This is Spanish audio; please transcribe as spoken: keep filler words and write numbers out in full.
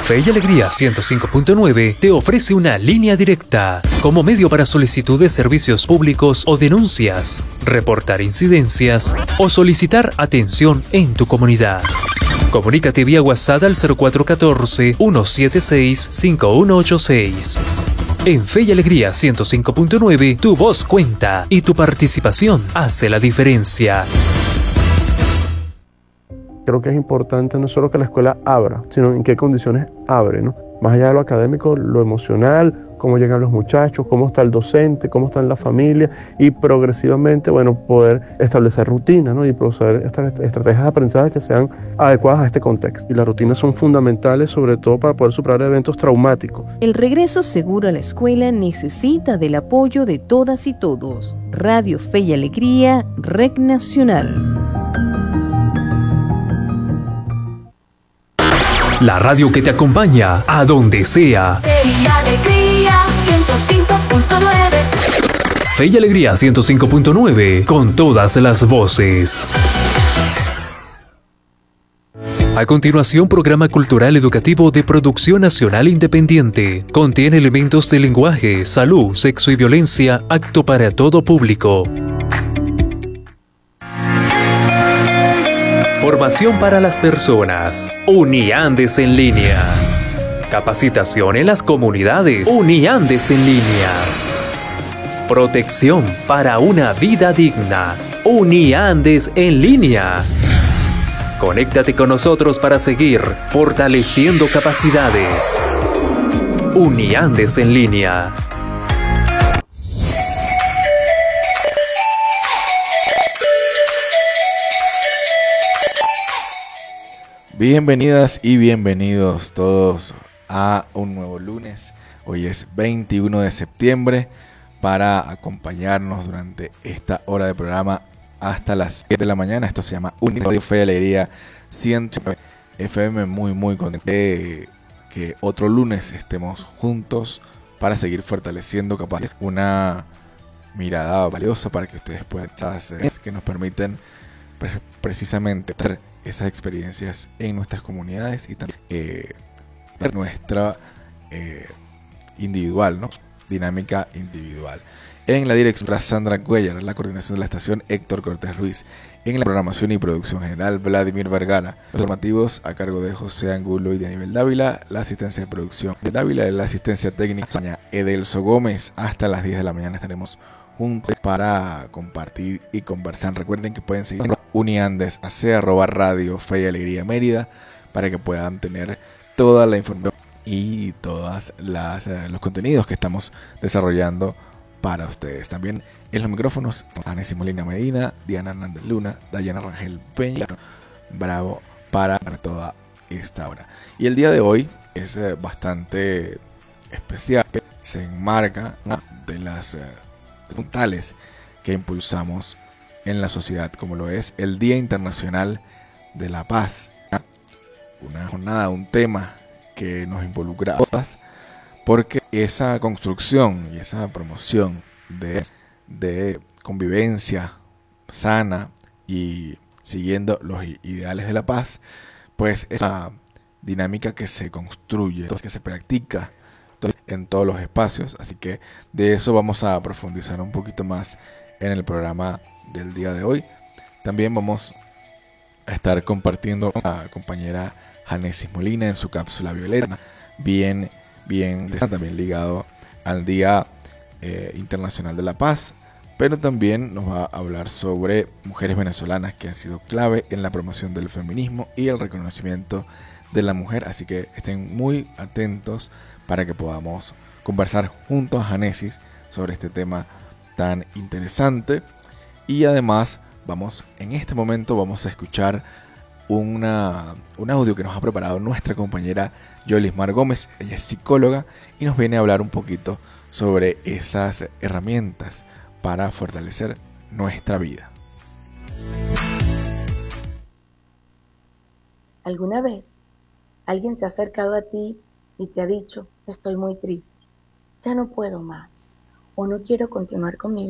Fe y Alegría ciento cinco punto nueve te ofrece una línea directa como medio para solicitud de servicios públicos o denuncias, reportar incidencias o solicitar atención en tu comunidad. Comunícate vía WhatsApp al cero cuatro uno cuatro, uno siete seis, cinco uno ocho seis. En Fe y Alegría ciento cinco punto nueve, tu voz cuenta y tu participación hace la diferencia. Creo que es importante no solo que la escuela abra, sino en qué condiciones abre, ¿no? Más allá de lo académico, lo emocional, cómo llegan los muchachos, cómo está el docente, cómo está la familia y progresivamente, bueno, poder establecer rutinas, ¿no? Y proceder estas estrategias de aprendizaje que sean adecuadas a este contexto. Y las rutinas son fundamentales, sobre todo para poder superar eventos traumáticos. El regreso seguro a la escuela necesita del apoyo de todas y todos. Radio Fe y Alegría, Red Nacional. La radio que te acompaña a donde sea. Fe y Alegría ciento cinco punto nueve. Fe y Alegría ciento cinco punto nueve, con todas las voces. A continuación, programa cultural educativo de producción nacional independiente. Contiene elementos de lenguaje, salud, sexo y violencia, apto para todo público. Formación para las personas. Uniandes en línea. Capacitación en las comunidades. Uniandes en línea. Protección para una vida digna. Uniandes en línea. Conéctate con nosotros para seguir fortaleciendo capacidades. Uniandes en línea. Bienvenidas y bienvenidos todos a un nuevo lunes. Hoy es veintiuno de septiembre para acompañarnos durante esta hora de programa hasta las siete de la mañana. Esto se llama Radio Fe y Alegría ciento nueve F M. Muy muy contento de que otro lunes estemos juntos para seguir fortaleciendo capaz una mirada valiosa para que ustedes puedan hacer, que nos permiten pre- precisamente tener esas experiencias en nuestras comunidades y también eh, nuestra eh, individual, ¿no? Dinámica individual. En la dirección Sandra Cuellar, en la coordinación de la estación Héctor Cortés Ruiz, en la programación y producción general Vladimir Vergara, los formativos a cargo de José Angulo y de Aníbal Dávila, la asistencia de producción de Dávila, la asistencia técnica Edelso Gómez. Hasta las diez de la mañana estaremos juntos para compartir y conversar. Recuerden que pueden seguir Uniandes A C, arroba Radio Fe y Alegría Mérida, para que puedan tener toda la información y todos los contenidos que estamos desarrollando para ustedes. También en los micrófonos, Anesis Molina Medina, Diana Hernández Luna, Dayana Rangel Peña, bravo para toda esta hora. Y el día de hoy es bastante especial, se enmarca de las puntales que impulsamos en la sociedad, como lo es el Día Internacional de la Paz, una jornada, un tema que nos involucra a todas, porque esa construcción y esa promoción de, de convivencia sana y siguiendo los ideales de la paz, pues es una dinámica que se construye, que se practica en todos los espacios. Así que de eso vamos a profundizar un poquito más en el programa del día de hoy. También vamos a estar compartiendo con la compañera Janesis Molina en su cápsula violeta, bien, bien, también ligado al Día eh, Internacional de la Paz, pero también nos va a hablar sobre mujeres venezolanas que han sido clave en la promoción del feminismo y el reconocimiento de la mujer. Así que estén muy atentos para que podamos conversar juntos a Janesis sobre este tema tan interesante. Y además vamos, en este momento vamos a escuchar una, un audio que nos ha preparado nuestra compañera Yolismar Gómez. Ella es psicóloga y nos viene a hablar un poquito sobre esas herramientas para fortalecer nuestra vida. ¿Alguna vez alguien se ha acercado a ti y te ha dicho: estoy muy triste, ya no puedo más, o no quiero continuar con mi vida?